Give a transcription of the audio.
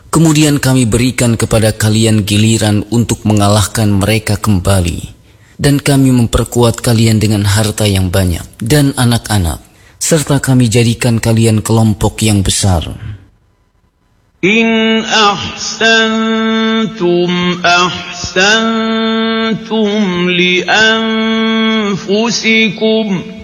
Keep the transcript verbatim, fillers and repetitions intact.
Kemudian kami berikan kepada kalian giliran untuk mengalahkan mereka kembali, dan kami memperkuat kalian dengan harta yang banyak dan anak-anak, serta kami jadikan kalian kelompok yang besar. In ahsantum ahsantum li anfusikum